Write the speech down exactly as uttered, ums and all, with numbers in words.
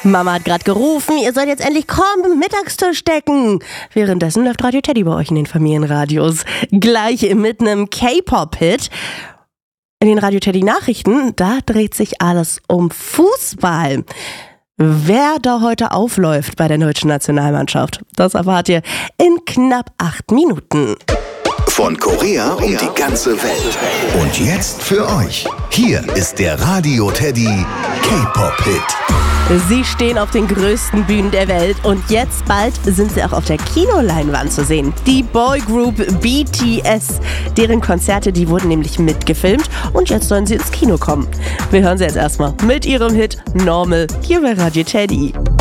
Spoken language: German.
Mama hat gerade gerufen, ihr sollt jetzt endlich kommen, Mittagstisch decken. Währenddessen läuft Radio Teddy bei euch in den Familienradios. Gleich mit einem K-Pop-Hit. In den Radio Teddy Nachrichten, da dreht sich alles um Fußball. Wer da heute aufläuft bei der deutschen Nationalmannschaft, das erfahrt ihr in knapp acht Minuten. Von Korea um die ganze Welt. Und jetzt für euch. Hier ist der Radio Teddy K-Pop-Hit. Sie stehen auf den größten Bühnen der Welt und jetzt bald sind sie auch auf der Kinoleinwand zu sehen. Die Boygroup B T S. Deren Konzerte, die wurden nämlich mitgefilmt und jetzt sollen sie ins Kino kommen. Wir hören sie jetzt erstmal mit ihrem Hit Normal hier bei Radio Teddy.